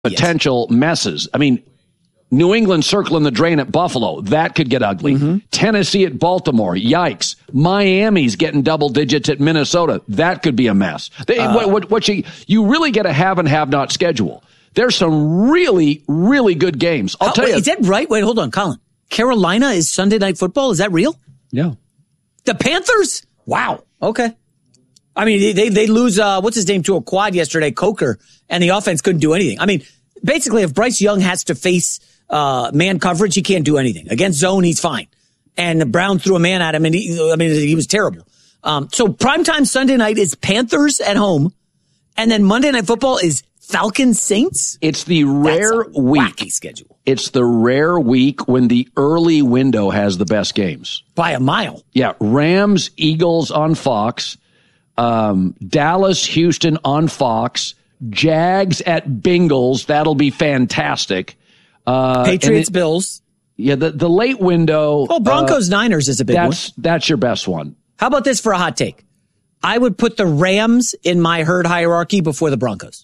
potential messes. I mean, New England circling the drain at Buffalo. That could get ugly. Mm-hmm. Tennessee at Baltimore. Yikes. Miami's getting double digits at Minnesota. That could be a mess. You really get a have and have not schedule. There's some really, really good games. I'll tell you. Is that right? Wait, hold on, Colin. Carolina is Sunday Night Football. Is that real? Yeah. The Panthers? Wow. Okay. I mean, they lose, what's his name, to a quad yesterday, Coker, and the offense couldn't do anything. I mean, basically, if Bryce Young has to face man coverage, he can't do anything. Against zone, he's fine. And Brown threw a man at him, and he was terrible. So primetime Sunday night is Panthers at home, and then Monday Night Football is Falcons Saints. It's the rare week. Wacky schedule. It's the rare week when the early window has the best games. By a mile. Yeah, Rams, Eagles on Fox, Dallas, Houston on Fox, Jags at Bengals. That'll be fantastic. Patriots, Bills. Yeah, the late window. Oh, Broncos, Niners is a big one. That's your best one. How about this for a hot take? I would put the Rams in my herd hierarchy before the Broncos.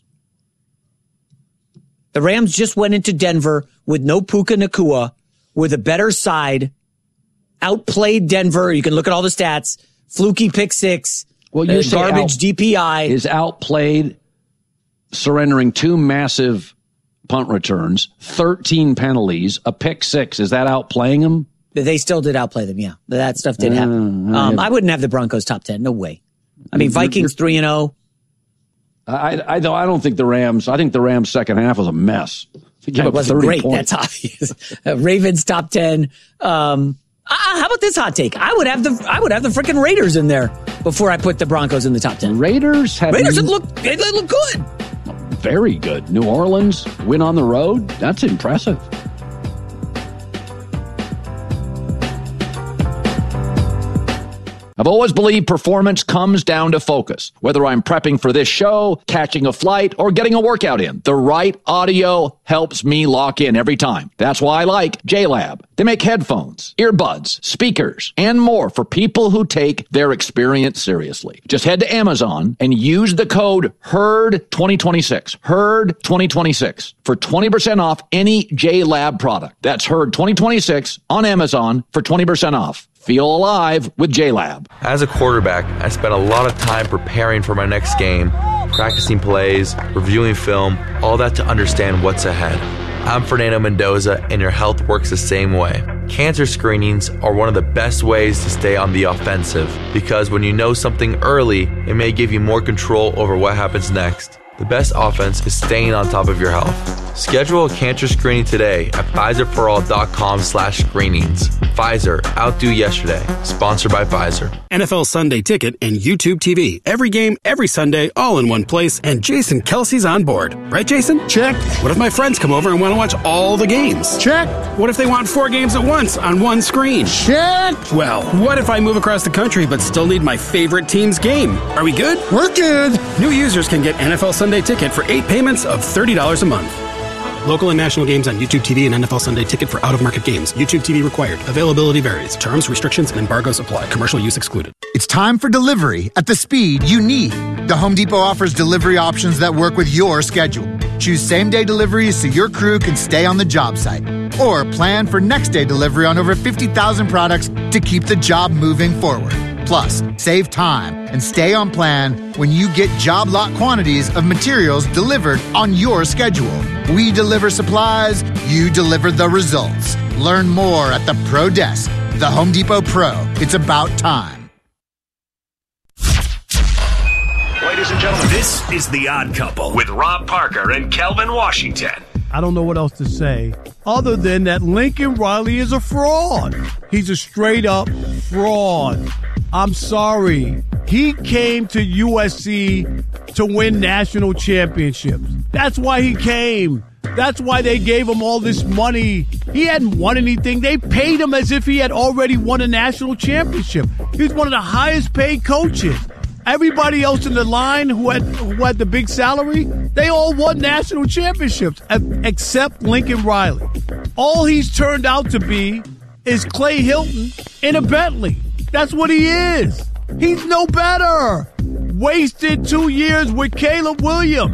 The Rams just went into Denver with no Puka Nacua, with a better side, outplayed Denver. You can look at all the stats. Fluky pick six. Well, you say garbage DPI. Is outplayed, surrendering 2 massive punt returns, 13 penalties, a pick six. Is that outplaying them? They still did outplay them, yeah. That stuff did happen. I wouldn't have the Broncos top 10. No way. I mean, Vikings 3-0. I don't think the Rams. I think the Rams' second half was a mess. It wasn't great. Points. That's obvious. Ravens top 10. How about this hot take? I would have the freaking Raiders in there before I put the Broncos in the top 10. Raiders look good. Very good. New Orleans win on the road. That's impressive. I've always believed performance comes down to focus. Whether I'm prepping for this show, catching a flight, or getting a workout in, the right audio helps me lock in every time. That's why I like JLab. They make headphones, earbuds, speakers, and more for people who take their experience seriously. Just head to Amazon and use the code HERD2026, HERD2026, for 20% off any JLab product. That's HERD2026 on Amazon for 20% off. Feel alive with JLab. As a quarterback, I spent a lot of time preparing for my next game, practicing plays, reviewing film, all that to understand what's ahead. I'm Fernando Mendoza, and your health works the same way. Cancer screenings are one of the best ways to stay on the offensive, because when you know something early, it may give you more control over what happens next. The best offense is staying on top of your health. Schedule a cancer screening today at Pfizerforall.com/screenings. Pfizer, outdo yesterday. Sponsored by Pfizer. NFL Sunday Ticket and YouTube TV. Every game, every Sunday, all in one place. And Jason Kelsey's on board. Right, Jason? Check. What if my friends come over and want to watch all the games? Check. What if they want 4 games at once on one screen? Check. Well, what if I move across the country but still need my favorite team's game? Are we good? We're good. New users can get NFL Sunday Ticket for 8 payments of $30 a month. Local and national games on YouTube TV and NFL Sunday Ticket for out-of-market games. YouTube TV required. Availability varies. Terms, restrictions, and embargoes apply. Commercial use excluded. It's time for delivery at the speed you need. The Home Depot offers delivery options that work with your schedule. Choose same-day deliveries so your crew can stay on the job site. Or plan for next-day delivery on over 50,000 products to keep the job moving forward. Plus, save time and stay on plan when you get job lot quantities of materials delivered on your schedule. We deliver supplies, you deliver the results. Learn more at the Pro Desk. The Home Depot Pro. It's about time. Ladies and gentlemen, this is The Odd Couple with Rob Parker and Kelvin Washington. I don't know what else to say other than that Lincoln Riley is a fraud. He's a straight-up fraud. I'm sorry. He came to USC to win national championships. That's why he came. That's why they gave him all this money. He hadn't won anything. They paid him as if he had already won a national championship. He's one of the highest paid coaches. Everybody else in the line who had the big salary, they all won national championships except Lincoln Riley. All he's turned out to be is Clay Hilton in a Bentley. That's what he is. He's no better. Wasted 2 years with Caleb Williams.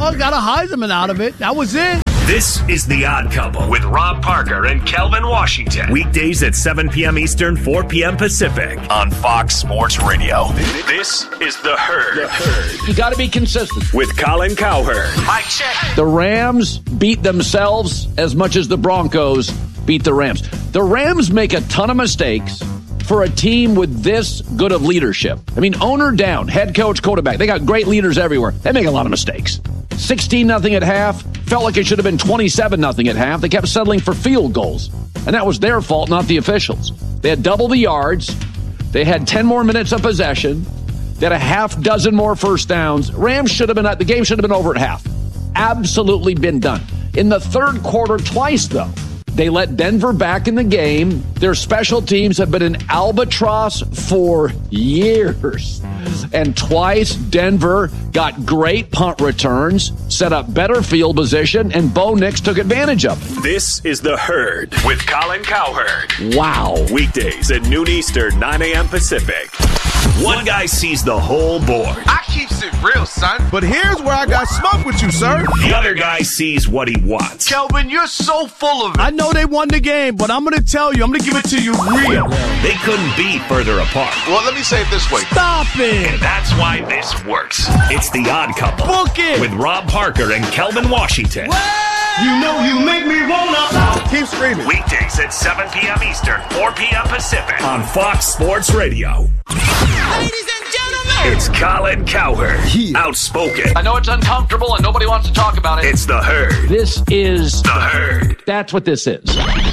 I got a Heisman out of it. That was it. This is The Odd Couple with Rob Parker and Kelvin Washington. Weekdays at 7 p.m. Eastern, 4 p.m. Pacific on Fox Sports Radio. This is The Herd. You got to be consistent. With Colin Cowherd. Mike check. The Rams beat themselves as much as the Broncos beat the Rams. The Rams make a ton of mistakes for a team with this good of leadership. I mean, owner down, head coach, quarterback. They got great leaders everywhere. They make a lot of mistakes. 16-0 at half. Felt like it should have been 27-0 at half. They kept settling for field goals. And that was their fault, not the officials. They had double the yards. They had 10 more minutes of possession. They had a half dozen more first downs. Rams should have been the game should have been over at half. Absolutely been done. In the third quarter, twice, though, they let Denver back in the game. Their special teams have been an albatross for years. And twice, Denver got great punt returns, set up better field position, and Bo Nix took advantage of it. This is The Herd with Colin Cowherd. Wow. Weekdays at noon Eastern, 9 a.m. Pacific. One guy sees the whole board. I keeps it real, son. But here's where I got smoked with you, sir. The other guy sees what he wants. Kelvin, you're so full of it. I know they won the game, but I'm going to tell you, I'm going to give it to you real. They couldn't be further apart. Well, let me say it this way. Stop it. And that's why this works. It's The Odd Couple. Book it. With Rob Parker and Kelvin Washington. You know you make me wanna. Keep screaming. Weekdays at 7 p.m. Eastern, 4 p.m. Pacific on Fox Sports Radio. Ladies and gentlemen, It's Colin Cowherd. Outspoken. I know it's uncomfortable and nobody wants to talk about it. It's The Herd. This is The Herd. That's what this is.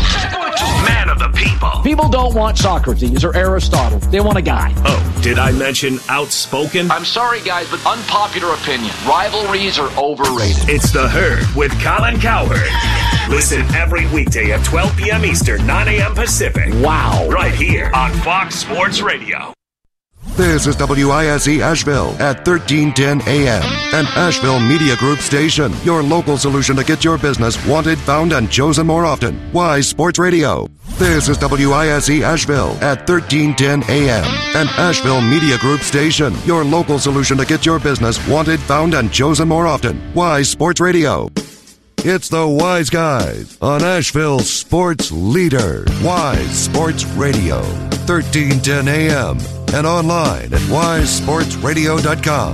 Man of the people. People don't want Socrates or Aristotle. They want a guy. Oh, did I mention outspoken? I'm sorry, guys, but unpopular opinion. Rivalries are overrated. It's The Herd with Colin Cowherd. Listen every weekday at 12 p.m. Eastern, 9 a.m. Pacific. Wow. Right here on Fox Sports Radio. This is WISE Asheville at 1310 AM, an Asheville Media Group station. Your local solution to get your business wanted, found, and chosen more often. Wise Sports Radio. This is WISE Asheville at 1310 AM, an Asheville Media Group station. Your local solution to get your business wanted, found, and chosen more often. Wise Sports Radio. It's the Wise Guys on Asheville's sports leader. Wise Sports Radio, 1310 AM. And online at wisesportsradio.com.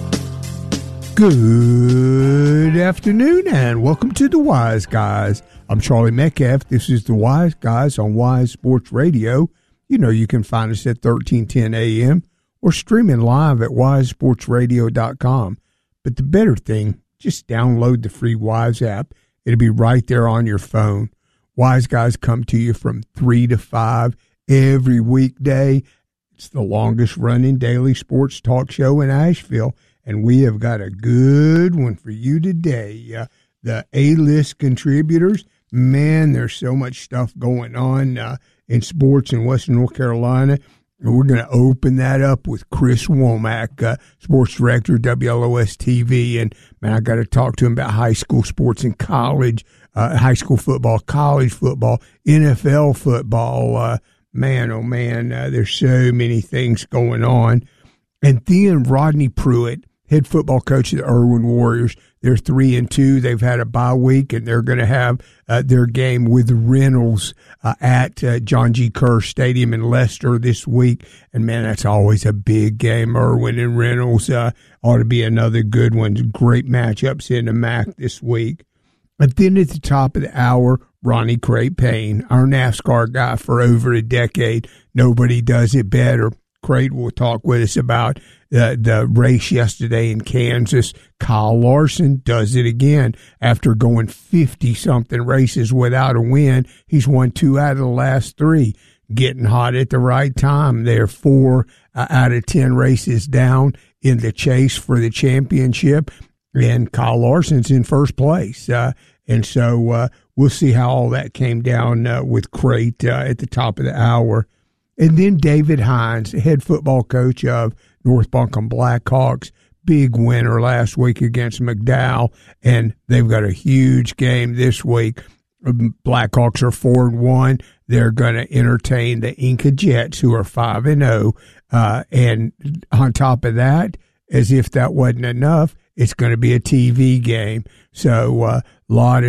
Good afternoon and welcome to the Wise Guys. I'm Charlie Metcalf. This is the Wise Guys on Wise Sports Radio. You know you can find us at 1310 AM or streaming live at wisesportsradio.com. But the better thing, just download the free Wise app. It'll be right there on your phone. Wise Guys come to you from 3 to 5 every weekday. It's the longest running daily sports talk show in Asheville, and we have got a good one for you today. The A-list contributors, man, there's so much stuff going on in sports in Western North Carolina. And we're going to open that up with Chris Womack, sports director, WLOS TV. And, man, I got to talk to him about high school sports and college, high school football, college football, NFL football. Man, oh, man, there's so many things going on. And then Rodney Pruitt, head football coach of the Irwin Warriors. They're 3-2. They've had a bye week, and they're going to have their game with Reynolds at John G. Kerr Stadium in Leicester this week. And, man, that's always a big game. Irwin and Reynolds ought to be another good one. Great matchups in the MAC this week. But then at the top of the hour, Ronnie Craig Payne, our NASCAR guy for over a decade. Nobody does it better. Craig will talk with us about the race yesterday in Kansas. Kyle Larson does it again. After going 50-something races without a win, he's won 2 out of the last 3. Getting hot at the right time. They're 4 out of 10 races down in the chase for the championship. And Kyle Larson's in first place. And so we'll see how all that came down with Crate at the top of the hour. And then David Hines, head football coach of North Buncombe Blackhawks, big winner last week against McDowell, and they've got a huge game this week. Blackhawks are 4-1. They're going to entertain the Inca Jets, who are 5-0. And on top of that, as if that wasn't enough, It's going to be a TV game. So, lot